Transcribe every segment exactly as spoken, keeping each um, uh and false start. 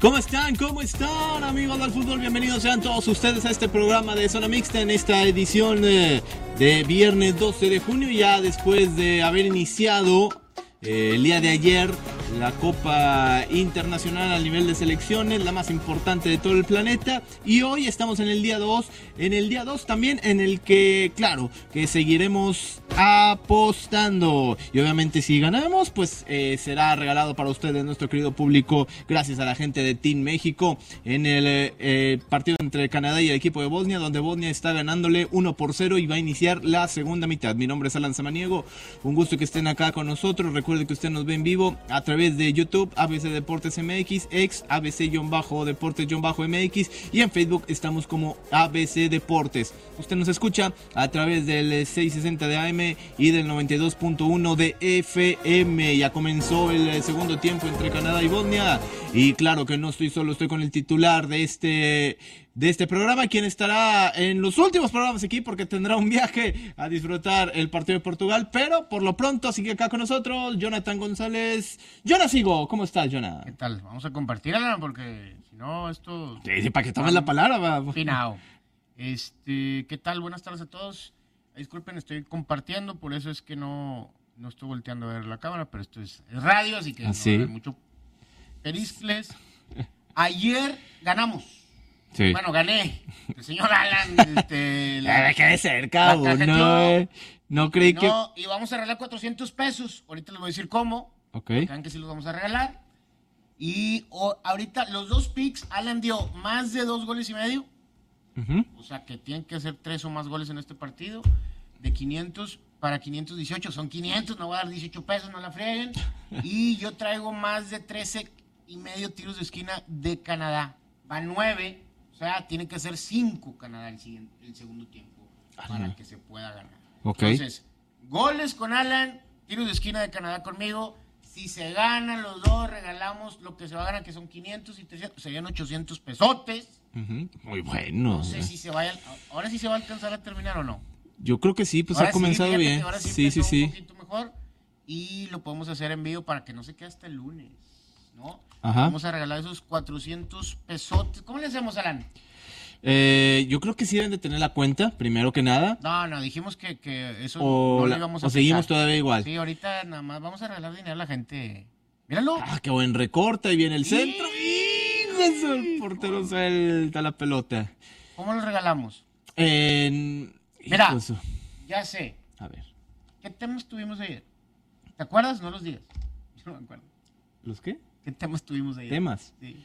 ¿Cómo están? ¿Cómo están, amigos del fútbol? Bienvenidos sean todos ustedes a este programa de Zona Mixta en esta edición eh, de viernes doce de junio, ya después de haber iniciado eh, el día de ayer la Copa Internacional a nivel de selecciones, la más importante de todo el planeta, y hoy estamos en el día dos, en el día dos también en el que, claro, que seguiremos apostando, y obviamente si ganamos, pues eh, será regalado para ustedes, nuestro querido público, gracias a la gente de Team México, en el eh, partido entre Canadá y el equipo de Bosnia, donde Bosnia está ganándole uno por cero y va a iniciar la segunda mitad. Mi nombre es Alan Samaniego, un gusto que estén acá con nosotros. Recuerde que usted nos ve en vivo a través de YouTube, A B C Deportes M X, ex A B C-Deportes-M X, y en Facebook estamos como A B C Deportes. Usted nos escucha a través del seiscientos sesenta de A M y del noventa y dos punto uno de F M. Ya comenzó el segundo tiempo entre Canadá y Bosnia, y claro que no estoy solo, estoy con el titular de este de este programa, quien estará en los últimos programas aquí porque tendrá un viaje a disfrutar el partido de Portugal, pero por lo pronto sigue acá con nosotros Jonathan González. Jonah Sigo, ¿cómo estás, Jonah? ¿Qué tal? Vamos a compartirla porque si no esto... Sí, sí, para que tomes la palabra, va. Finao. Este, ¿qué tal? Buenas tardes a todos. Disculpen, estoy compartiendo, por eso es que no, no estoy volteando a ver la cámara, pero esto es, es radio, así que ¿Ah, no sí? va a haber mucho periscles. Ayer ganamos. Sí. Bueno, gané. El señor Alan, este... La dejé de cerca, la cajeteó. no, eh. no creí que... No, y vamos a regalar cuatrocientos pesos. Ahorita les voy a decir cómo. Ok. Vean que sí los vamos a regalar. Y o, ahorita los dos picks, Alan dio más de dos goles y medio. Uh-huh. O sea que tienen que hacer tres o más goles en este partido. De quinientos para quinientos dieciocho. Son quinientos, no voy a dar dieciocho pesos, no la frieguen. Y yo traigo más de trece y medio tiros de esquina de Canadá. Va nueve. O sea, tiene que hacer cinco Canadá el, siguiente, el segundo tiempo para Ajá. que se pueda ganar. Ok. Entonces, goles con Alan, tiros de esquina de Canadá conmigo. Si se ganan los dos, regalamos lo que se va a ganar, que son quinientos y trescientos, serían ochocientos pesotes. Uh-huh. Muy bueno. No sé si se vaya, ahora sí se va a alcanzar a terminar o no. Yo creo que sí, pues Ahora ha comenzado sí, fíjate bien. que ahora sí, Sí, sí, empezó sí. un poquito mejor y lo podemos hacer en vivo para que no se quede hasta el lunes, ¿no? Ajá. Vamos a regalar esos cuatrocientos pesotes. ¿Cómo le hacemos, Alan? Eh, yo creo que sí deben de tener la cuenta, primero que nada. No, no, dijimos que, que eso O, no la- lo íbamos a o seguimos aplicar. todavía igual. Sí, ahorita nada más vamos a regalar dinero a la gente. Míralo. Ah, qué buen recorte, ahí viene el Sí. centro. ¡Hijo de su- el portero suelta la pelota. ¿Cómo lo regalamos? En... Mira. hijo de su- Ya sé. A ver, ¿Qué temas tuvimos ayer? ¿Te acuerdas? No los digas. Yo no me acuerdo. ¿los qué? ¿Qué temas tuvimos ayer? ¿Temas? Sí.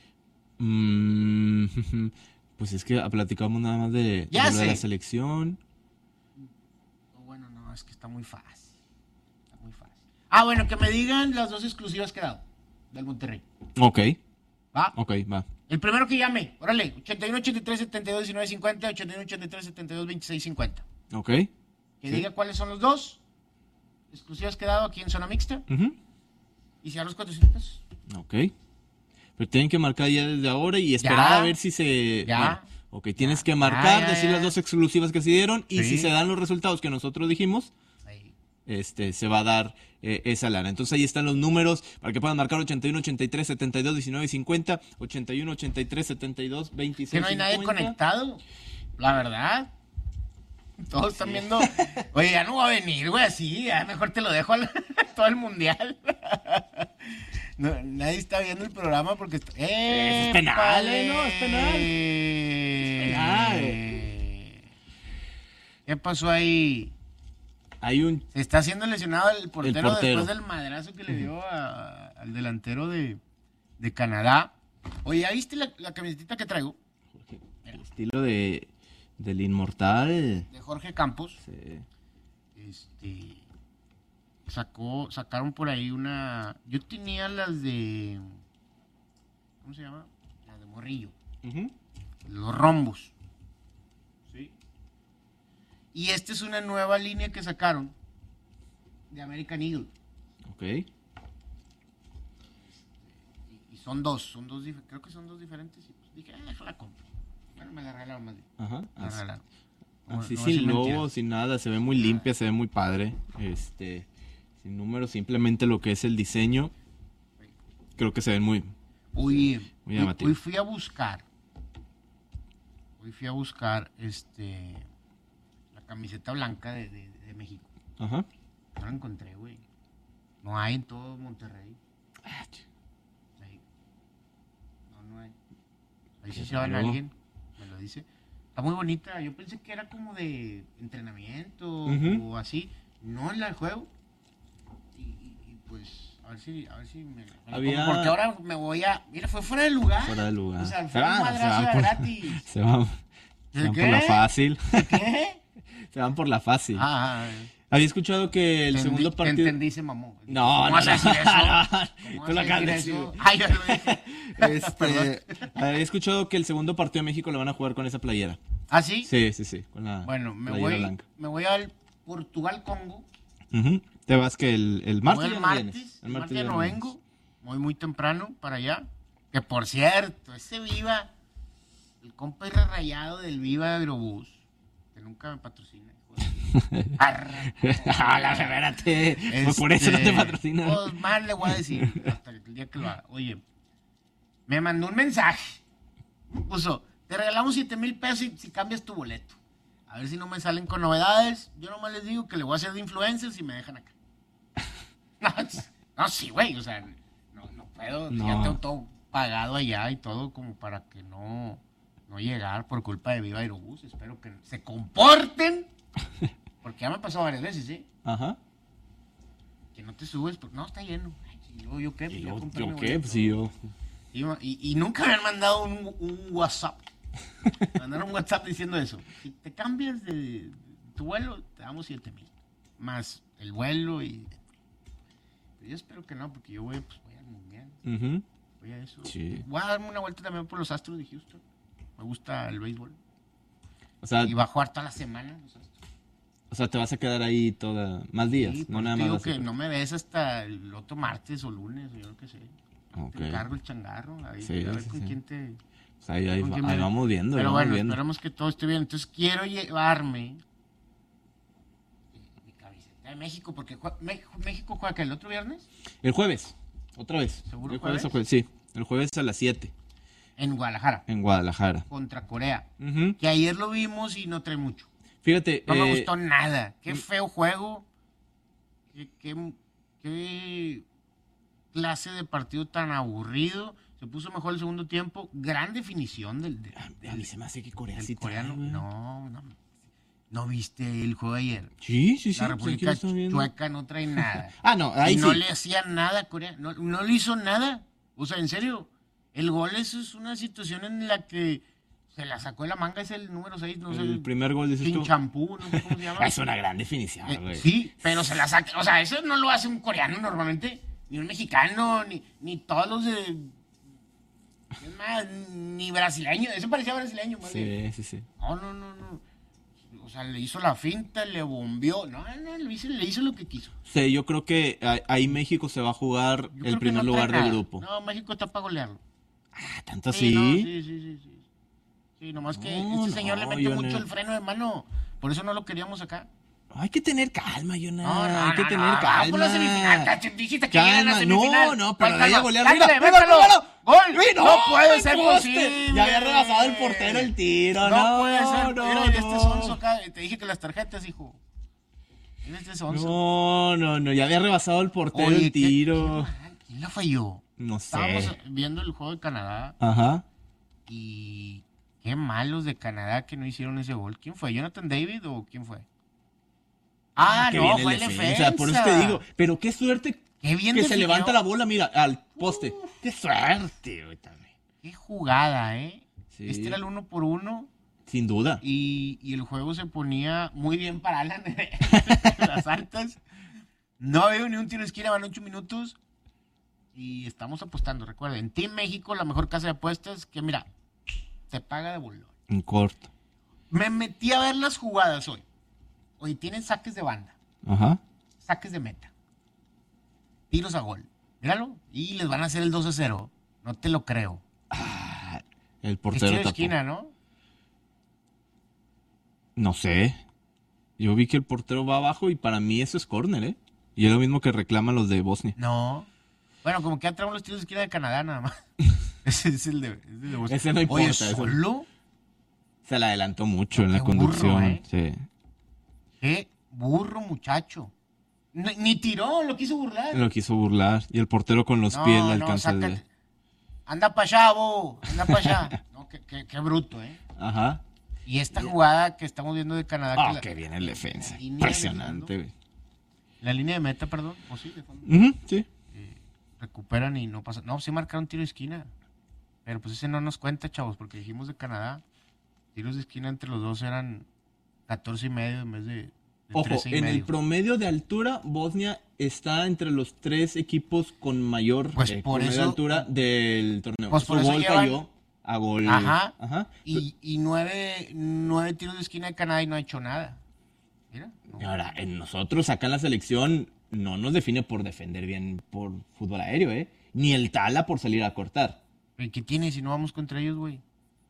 Mm, pues es que platicamos nada más de, Ya de lo de sé. la selección. Oh, bueno, no, es que está muy fácil. Está muy fácil. Ah, bueno, que me digan las dos exclusivas que he dado del Monterrey. Ok, ¿Va? ok, va. El primero que llame, órale, ochenta y uno, ochenta y tres, setenta y dos, diecinueve, cincuenta, ochenta y uno, ochenta y tres, setenta y dos, veintiséis, cincuenta. Ok. Que Sí. diga cuáles son los dos exclusivas que he dado aquí en Zona Mixta. Ujú. Y si a los cuatrocientos pesos. Ok. Pero tienen que marcar ya desde ahora y esperar Ya. a ver si se... Ya. Bueno, ok, tienes Ya. que marcar, Ya, ya, decir ya. las dos exclusivas que se dieron, y Sí. si se dan los resultados que nosotros dijimos, Ahí. este, se va a dar eh, esa lana. Entonces ahí están los números para que puedan marcar ochenta y uno, ochenta y tres, setenta y dos, diecinueve, cincuenta, ochenta y uno, ochenta y tres, setenta y dos, veintiséis, Que no hay nadie cincuenta. conectado. La verdad. Todos están viendo. Oye, ya no va a venir, güey, así. Ya mejor te lo dejo al todo el mundial. No, nadie está viendo el programa porque. Está... ¡Eh, Es penal, pale! ¿eh? No, es penal. Es penal. ¿Qué pasó ahí? Hay un... Se está haciendo lesionado el portero, El portero. después del madrazo que le dio a- al delantero de, de Canadá. Oye, ¿ya viste la, la camiseta que traigo? El estilo de del inmortal. De Jorge Campos. Sí. Este sacó, sacaron por ahí una. Yo tenía las de. ¿Cómo se llama? Las de Morrillo. Ujú. Los rombos. Sí. Y esta es una nueva línea que sacaron de American Eagle. Ok. Y, y son dos, son dos dif- creo que son dos diferentes. Y pues dije, ah, la compro. Bueno, me la regalaron más bien. Ajá. Me la Así, regalaron. No- así no sin decir logo, mentiras. sin nada, se ve muy limpia, se ve muy padre. Este, sin números, simplemente lo que es el diseño. Creo que se ven muy, Oye, Muy hoy, llamativo. hoy fui a buscar, hoy fui a buscar este la camiseta blanca de, de, de México. Ajá. No la encontré, güey. No hay en todo Monterrey. Ah, ch- Ahí. No, no hay. Ahí sí Qué se va raro. alguien, me lo dice. Está muy bonita. Yo pensé que era como de entrenamiento Ujú. o así. No en la juego. Y, y- y, pues, a ver si, a ver si me, me la Había- pongo, porque ahora me voy a. Mira, fue fuera de lugar. Fuera de lugar. O sea, Se fue un van, se madrazo van de por- gratis. Se van, se ¿De van por qué? la fácil. ¿Qué? Se van por la fácil. Ah, ah, Había escuchado que el Entendí- segundo te partido... entendí, se mamó. No, ¿Cómo no, vas a no, decir eso? no, ¿Cómo tú lo vas a acabas de decir decir. eso? Ay, yo lo dije. Perdón. Este, había escuchado que el segundo partido de México lo van a jugar con esa playera. ¿Ah, sí? Sí, sí, sí, con la Bueno, me playera voy, blanca. me voy al Portugal-Congo. Ujú. Te vas que el, el Voy martes el ya no martes. vienes. El martes ya ya no vienes. vengo. Voy muy temprano para allá. Que por cierto, ese Viva, el compa era rayado del Viva Aerobús, que nunca me patrocina. Arra. Ala, espérate. Pues por eso no te Este, patrocina. Pues más le voy a decir hasta el día que lo haga. Oye, me mandó un mensaje. Puso, te regalamos siete mil pesos si, si cambias tu boleto. A ver si no me salen con novedades. Yo nomás les digo que le voy a hacer de influencer si me dejan acá. No, no sí, güey. O sea, no, no puedo. No. Ya tengo todo pagado allá y todo como para que no, no llegar por culpa de Viva Aerobús. Espero que se comporten. Porque ya me ha pasado varias veces, ¿eh? Ajá. Que no te subes, porque no, está lleno. Ay, sí, yo, yo qué, ¿Y pues, ya yo, compré yo mi qué? boleto. Pues sí, yo... Y, y- y nunca me han mandado un, un WhatsApp. Me mandaron un WhatsApp diciendo eso. Si te cambias de tu vuelo, te damos siete mil. Más el vuelo y... Pero yo espero que no, porque yo voy, pues, voy al mundial. Ujú. Voy a eso. Sí. Voy a darme una vuelta también por los Astros de Houston. Me gusta el béisbol. O sea, Y va a jugar toda la semana los Astros. o sea, te vas a quedar ahí toda... Más días, Sí, no por nada eso te más. digo vas a- que no me ves hasta el otro martes o lunes o yo qué sé. Ok. Te encargo el changarro. Ahí, Sí, a ver sí, con sí. quién te... O sea, ahí, ahí, con quién ahí me- vamos viendo, ahí Pero vamos bueno, viendo. esperemos que todo esté bien. Entonces quiero llevarme mi camiseta de México, porque jue- México, México juega que el otro viernes El jueves, otra vez. ¿Seguro El jueves, jueves? o jueves, sí. El jueves a las siete, en Guadalajara en Guadalajara. contra Corea. Ujú. Que ayer lo vimos y no trae mucho. Fíjate, No me eh, gustó nada. Qué feo juego. Qué, qué- qué clase de partido tan aburrido. Se puso mejor el segundo tiempo. Gran definición del, del, a del- mí se me hace que Corea del sí trae, coreano. güey. No, no. ¿No viste el juego de ayer? Sí, sí, sí. La pues aquí República lo estoy viendo. Chueca no trae nada. Ah, no, ahí Y sí. no le hacía nada a Corea. No, no le hizo nada. O sea, en serio. El gol eso es una situación en la que se la sacó de la manga. Es el número seis, no sé. El primer gol, dices tú. Chinchampú, no sé cómo se llama. Es una gran definición, Eh, güey. sí, pero se la saca. O sea, eso no lo hace un coreano normalmente. Ni un mexicano, ni, ni todos los de. Es más, ni brasileño. Eso parecía brasileño, más bien. Sí, sí, sí. No, no, no, no. O sea, le hizo la finta, le bombeó. No, no, le hizo, le hizo lo que quiso. Sí, yo creo que ahí- ahí México se va a jugar Yo creo el que primer no trae lugar del nada. grupo. No, México está para golearlo. Ah, tanto Sí, así. no, sí, sí, sí, sí. Sí, nomás que No, este señor no, le mete yo mucho no. el freno de mano. Por eso no lo queríamos acá. Hay que tener calma, Jonah. No, no, hay que no, tener no, vamos calma. por la semifinal. Cacho, dijiste que llegan a la Calma. semifinal. No, no, pero ¿Cuál de ahí a calma? golear. Ándale, Mira, mira, mételo. míralo. ¡Gol! Uy, No puede el ser poste. posible. Ya había rebasado el portero el tiro. No, No, puede ser. no, Mira, y este no. sonso acá. Te dije que las tarjetas, hijo. Mira este sonso. No, no, no. Ya había rebasado el portero Oye, el ¿qué- tiro. qué mal? ¿Quién la falló? No sé. Estábamos viendo el juego de Canadá Ajá. y qué malos de Canadá que no hicieron ese gol. ¿Quién fue? ¿Jonathan David o quién fue? Ah, Qué no, bien fue el el defensa. Por eso te digo. Pero qué suerte Qué bien que se definió. levanta la bola, mira, al poste. Qué suerte, güey, también. Qué jugada, ¿eh? Sí. Este era el uno por uno Sin duda. y, y el juego se ponía muy bien para Alan en las altas. No había ni un tiro de esquina, van ocho minutos y estamos apostando. Recuerden, Team México, la mejor casa de apuestas que, mira, te paga de bolón. En corto. Me metí a ver las jugadas hoy. Hoy tienen saques de banda, Ajá. saques de meta, tiros a gol. Míralo. Y les van a hacer el dos a cero. No te lo creo. El Es portero tiro de tapó. esquina, ¿no? No sé. Yo vi que el portero va abajo y para mí eso es córner, ¿eh? Y es lo mismo que reclaman los de Bosnia. No. Bueno, como que atraen los tiros de esquina de Canadá nada más. Ese es el de, es el de Bosnia. Ese no importa. Oye, ese- ¿solo? Se le adelantó mucho en Qué la conducción. burro, ¿eh? Sí. Qué burro, muchacho. Ni, ni tiró, lo quiso burlar. Lo quiso burlar. Y el portero con los No, pies le no, alcanza el sácate. de... Anda para allá, bo. Anda para allá. No, qué, qué, qué bruto, ¿eh? Ajá. Y esta jugada que estamos viendo de Canadá. Ah, que la- que viene el defensa. la línea de Impresionante, fondo- güey. La línea de meta, perdón. O sí, de fondo. Ujú, sí. Eh, recuperan y no pasa. No, sí marcaron tiro de esquina. Pero pues ese no nos cuenta, chavos, porque dijimos de Canadá. Tiros de esquina entre los dos eran catorce y medio en vez de, de Ojo, trece y en medio. el promedio de altura, Bosnia está entre los tres equipos con mayor Pues eh, por promedio eso- de altura del torneo. Pues Su por eso gol llevan- cayó a gol. Ajá. Ajá. Y, y nueve, nueve tiros de esquina de Canadá y no ha hecho nada. Mira. no. Y ahora, en nosotros acá en la selección no nos define por defender bien por fútbol aéreo, ¿eh? Ni el Tala por salir a cortar. ¿Y ¿Qué tiene si no vamos contra ellos, güey?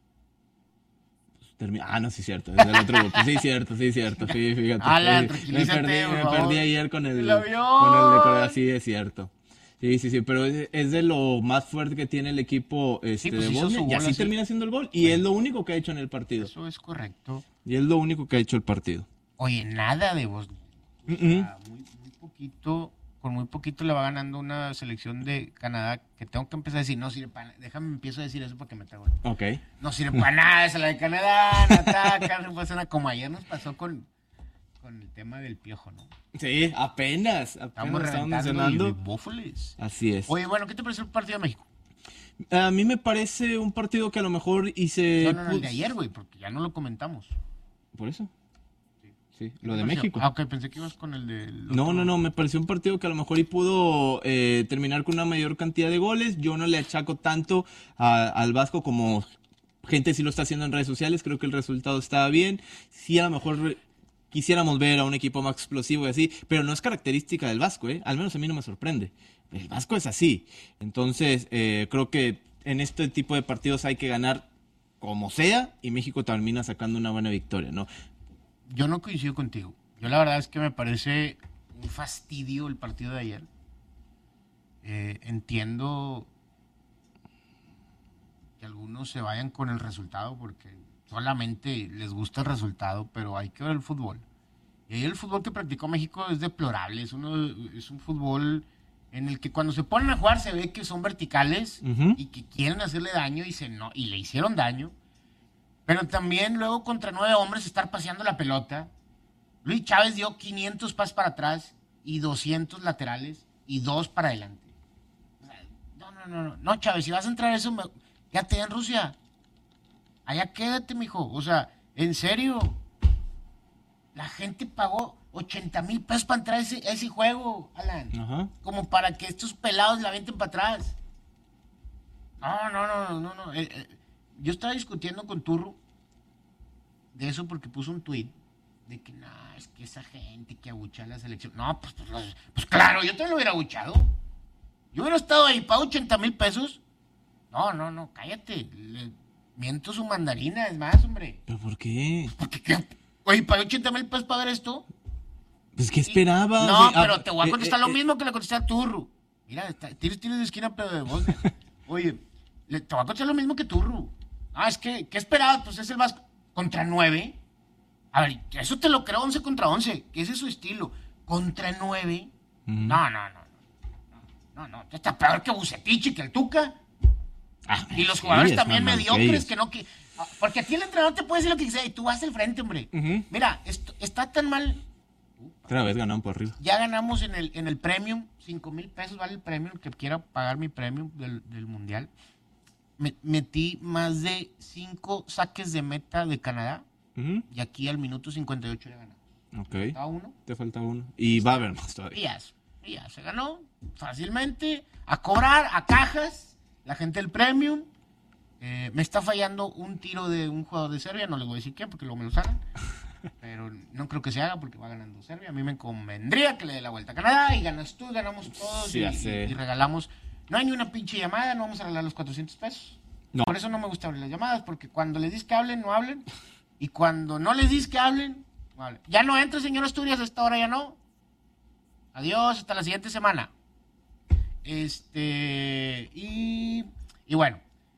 Termi- Ah, no, sí, cierto. Es del otro grupo. Sí, cierto, sí, cierto. Sí, fíjate. Alan, Sí, me tranquilízate, perdí, por me favor. perdí ayer con el, ¡El avión! con el de Corea. Sí, es cierto. Sí, sí, sí. Pero es, es de lo más fuerte que tiene el equipo este, Sí, pues de hizo Bosnia. su Y gol así así. termina haciendo el gol. Y es lo único que ha hecho en el partido. Eso es correcto. Y es lo único que ha hecho el partido. Oye, nada de Bosnia. O Mm-mm. sea, muy, muy poquito, con muy poquito le va ganando una selección de Canadá que tengo que empezar a decir, no sirve para nada. Déjame empiezo a decir eso para que me trago. Ok. No sirve para nada, esa es la de Canadá, no ataca, no pasa nada. Como ayer nos pasó con, con el tema del piojo, ¿no? Sí, apenas. Estamos Apenas estamos reventando mencionando. y bófoles. Así es. Oye, bueno, ¿qué te pareció el partido de México? A mí me parece un partido que a lo mejor hice. No, no, no, el de ayer, güey, porque ya no lo comentamos. ¿Por eso? Sí, ¿Qué lo te de pareció? México. Ah, ok, pensé que ibas con el de... No, no, no, me pareció un partido que a lo mejor y pudo eh, terminar con una mayor cantidad de goles. Yo no le achaco tanto a- al Vasco como gente sí lo está haciendo en redes sociales. Creo que el resultado estaba bien. Sí, a lo mejor quisiéramos ver a un equipo más explosivo y así, pero no es característica del Vasco, ¿eh? Al menos a mí no me sorprende. El Vasco es así. Entonces, eh, creo que en este tipo de partidos hay que ganar como sea y México termina sacando una buena victoria, ¿no? Yo no coincido contigo. Yo la verdad es que me parece un fastidio el partido de ayer. Eh, entiendo que algunos se vayan con el resultado porque solamente les gusta el resultado, pero hay que ver el fútbol. Y ahí el fútbol que practicó México es deplorable. Es, uno, es un fútbol en el que cuando se ponen a jugar se ve que son verticales Ujú. y que quieren hacerle daño y, se no, y le hicieron daño. Pero también luego contra nueve hombres estar paseando la pelota. Luis Chávez dio quinientos pases para atrás y doscientos laterales y dos para adelante. O sea, no, no, no, no. No, Chávez, si vas a entrar a eso, me... quédate en Rusia. Allá quédate, mijo. O sea, en serio. La gente pagó ochenta mil pesos para entrar a ese, a ese juego, Alan. Ajá. Como para que estos pelados la avienten para atrás. No, no, no, no, no. Eh, eh, yo estaba discutiendo con Turro de eso porque puso un tuit de que no, es que esa gente que abucha a la selección. No, pues, pues, los- pues claro, yo también lo hubiera abuchado. Yo hubiera estado ahí, pago ochenta mil pesos. No, no, no, cállate. Le miento su mandarina, es más, hombre. ¿Pero por qué? Porque, ¿qué? Oye, pagué ochenta mil pesos para ver esto. Pues, ¿qué esperaba? No, Ah, pero te voy a eh, contestar eh, lo eh, mismo que le contesté a Turro. Mira, está- tienes tienes de esquina, pero de Bosnia. Oye, le- te voy a contestar lo mismo que Turro. Ah, es que, ¿qué esperabas? Pues es el Vasco contra nueve. A ver, eso te lo creo once contra once, que ese es su estilo. Contra nueve. Ujú. No, no, no. No, no, no. Está peor que Bucetich y que el Tuca. Ah, Y los sí, jugadores es también más mediocres ellos. que no que. ah, Porque a ti el entrenador te puede decir lo que sea y tú vas al frente, hombre. Ujú. Mira, esto, está tan mal. Otra vez ganaron por arriba. Ya ganamos en el, en el premium, cinco mil pesos vale el premium, el que quiera pagar mi premium del, del mundial. Me- metí más de cinco saques de meta de Canadá Ujú. y aquí al minuto cincuenta y ocho ya ganamos. Ok. Estaba uno Te falta uno. Y va a haber más y todavía. ya, y ya se ganó fácilmente. A cobrar, a cajas, la gente del premium. Eh, me está fallando un tiro de un jugador de Serbia, no les voy a decir quién porque luego me lo sacan. Pero no creo que se haga porque va ganando Serbia. A mí me convendría que le dé la vuelta a Canadá y ganas tú, ganamos todos Sí, y, ya sé. y- y regalamos. No hay ni una pinche llamada, no vamos a regalar los cuatrocientos pesos. No. Por eso no me gusta abrir las llamadas, porque cuando les dices que hablen, no hablen. Y cuando no les dices que hablen, no hablen. Ya no entra, señor Asturias, a esta hora ya no. Adiós, hasta la siguiente semana. Este, y, y bueno,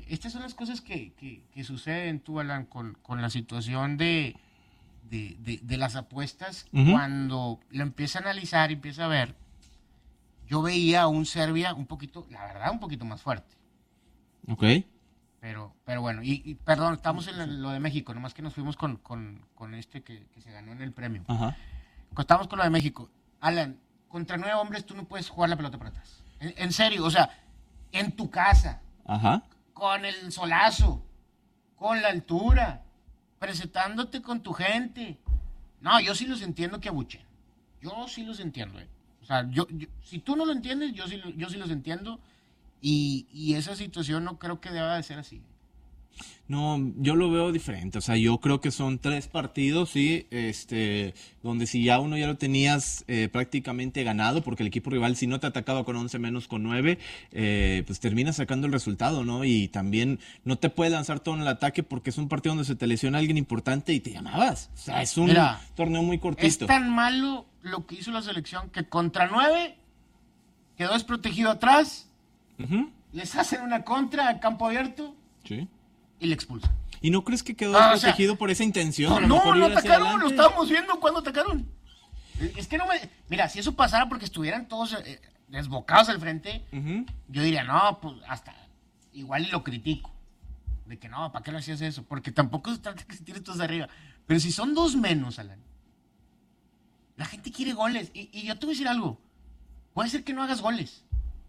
estas son las cosas que, que, que suceden, tú, Alan, con, con la situación de, de, de, de las apuestas. Uh-huh. Cuando lo empieza a analizar y empieza a ver, yo veía a un Serbia un poquito, la verdad, un poquito más fuerte. Ok. Pero, pero bueno, y, y perdón, estamos en la, lo de México, nomás que nos fuimos con, con, con este que, que se ganó en el premio. Ajá. Estamos con lo de México. Alan, contra nueve hombres tú no puedes jugar la pelota para atrás. En, en serio, o sea, en tu casa. Ajá. Con el solazo, con la altura, presentándote con tu gente. No, yo sí los entiendo que abuchen. Yo sí los entiendo, eh. O sea, yo, yo, si tú no lo entiendes, yo sí, yo sí los entiendo. Y, y esa situación no creo que deba de ser así. No, yo lo veo diferente, o sea, yo creo que son tres partidos, sí, este, donde si ya uno ya lo tenías eh, prácticamente ganado, porque el equipo rival si no te atacaba con once menos con nueve, eh, pues termina sacando el resultado, ¿no? Y también no te puede lanzar todo en el ataque porque es un partido donde se te lesiona alguien importante y te llamabas, o sea, es un Mira, torneo muy cortito. Es tan malo lo que hizo la selección que contra nueve quedó desprotegido atrás, uh-huh. les hacen una contra a campo abierto. Sí. Y le expulsan. ¿Y no crees que quedó ah, protegido o sea, por esa intención? No, no, no atacaron, lo estábamos viendo cuando atacaron. Es que no me... Mira, si eso pasara porque estuvieran todos eh, desbocados al frente, uh-huh. yo diría, no, pues hasta igual y lo critico. De que no, ¿para qué lo hacías eso? Porque tampoco se trata que se tire todos de arriba. Pero si son dos menos, Alan, la gente quiere goles. Y, y yo te voy a decir algo. Puede ser que no hagas goles.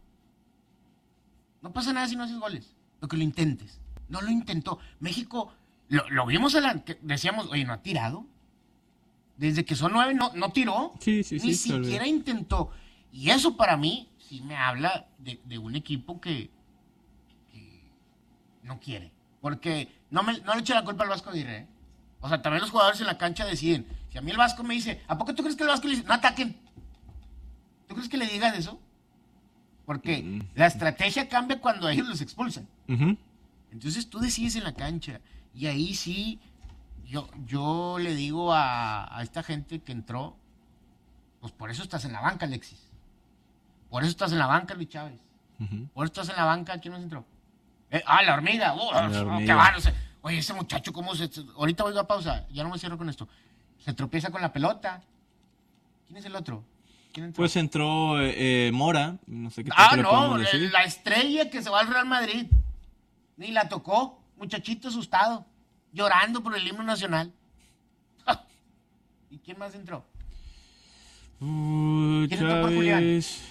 No pasa nada si no haces goles. Lo que lo intentes. No lo intentó. México, lo, lo vimos, a la, que decíamos, oye, ¿no ha tirado? Desde que son nueve, no, no tiró. Sí, sí, Ni sí, siquiera intentó. Y eso para mí sí me habla de, de un equipo que, que no quiere. Porque no, me, no le eche la culpa al Vasco Aguirre, ¿eh? O sea, también los jugadores en la cancha deciden. Si a mí el Vasco me dice, ¿a poco tú crees que el Vasco le dice, no ataquen? ¿Tú crees que le digas eso? Porque mm. la estrategia cambia cuando ellos los expulsan. Uh-huh. Entonces tú decides en la cancha. Y ahí sí, yo, yo le digo a, a esta gente que entró, pues por eso estás en la banca, Alexis. Por eso estás en la banca, Luis Chávez. Uh-huh. Por eso estás en la banca. ¿Quién nos entró? Eh, ah, la hormiga. Uh, la hormiga. Qué bueno, o sea, oye, ese muchacho, ¿cómo se...? Ahorita voy a pausa, ya no me cierro con esto. Se tropieza con la pelota. ¿Quién es el otro? ¿Quién entró? Pues entró eh, Mora, no sé qué Ah, no, la estrella que se va al Real Madrid. Ni la tocó, muchachito asustado, llorando por el himno nacional. ¿Y quién más entró? Uh, ¿Quién entró por Julián? Es,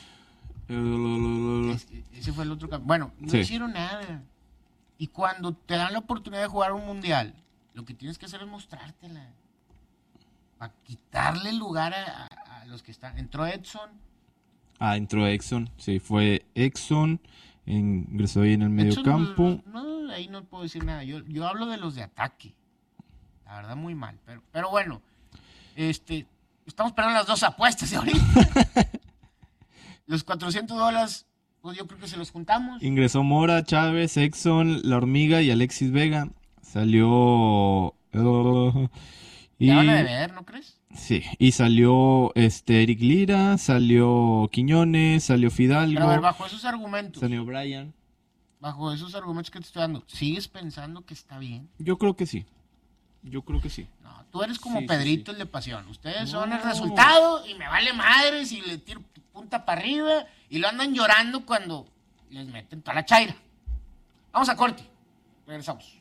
ese fue el otro campeón. Bueno, no sí. hicieron nada. Y cuando te dan la oportunidad de jugar un mundial, lo que tienes que hacer es mostrártela. Para quitarle el lugar a, a, a los que están. Entró Edson. Ah, entró Edson, sí, fue Edson. Ingresó ahí en el medio campo. No, no, ahí no puedo decir nada. Yo, yo hablo de los de ataque. La verdad, muy mal. Pero, pero bueno, este, estamos esperando las dos apuestas de ahorita. Los cuatrocientos dólares, pues yo creo que se los juntamos. Ingresó Mora, Chávez, Exxon, La Hormiga y Alexis Vega. Salió... Uh, y... Te van a deber, ¿no crees? Sí, y salió este Eric Lira, salió Quiñones, salió Fidalgo. Pero a ver, bajo esos argumentos. Salió Brian. Bajo esos argumentos que te estoy dando, ¿sigues pensando que está bien? Yo creo que sí. Yo creo que sí. No, tú eres como sí, Pedrito, sí, sí. el de pasión. Ustedes no. son el resultado y me vale madre si le tiro punta para arriba y lo andan llorando cuando les meten toda la chaira. Vamos a corte. Regresamos.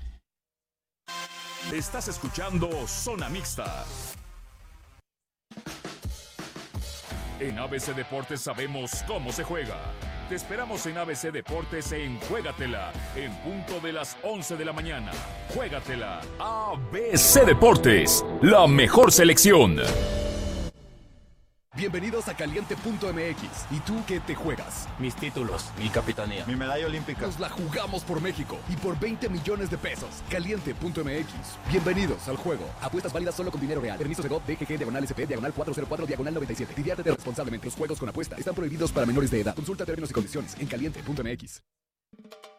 Estás escuchando Zona Mixta. En A B C Deportes sabemos cómo se juega. Te esperamos en A B C Deportes en Juégatela, en punto de las once de la mañana. Juégatela. A B C Deportes, la mejor selección. Bienvenidos a Caliente punto M X. ¿Y tú qué te juegas? Mis títulos, mi capitanía, mi medalla olímpica. Nos la jugamos por México y por veinte millones de pesos. Caliente punto M X. Bienvenidos al juego. Apuestas válidas solo con dinero real. Permiso de G O V, D G G, diagonal S P, diagonal cuatrocientos cuatro, diagonal noventa y siete. Diviértete responsablemente. Los juegos con apuesta están prohibidos para menores de edad. Consulta términos y condiciones en Caliente punto M X.